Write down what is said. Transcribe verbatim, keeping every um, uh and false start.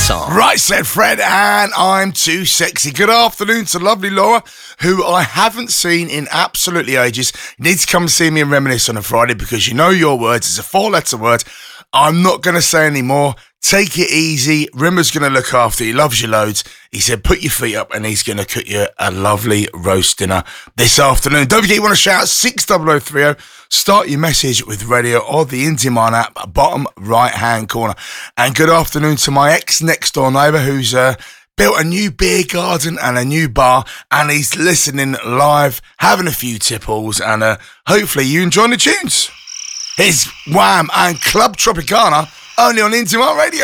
song. Right, said Fred, and I'm too sexy. Good afternoon to lovely Laura, who I haven't seen in absolutely ages. You need to come see me and reminisce on a Friday because you know your words. It's a four-letter word. I'm not going to say any more. Take it easy. Rimmer's going to look after you. He loves you loads. He said, put your feet up and he's going to cook you a lovely roast dinner this afternoon. Don't forget, you want to shout six double oh three oh. Start your message with radio or the Indie app, bottom right-hand corner. And good afternoon to my ex-next door neighbour who's uh, built a new beer garden and a new bar, and he's listening live, having a few tipples, and uh, hopefully you enjoy the tunes. Here's Wham and Club Tropicana, only on Indie Radio.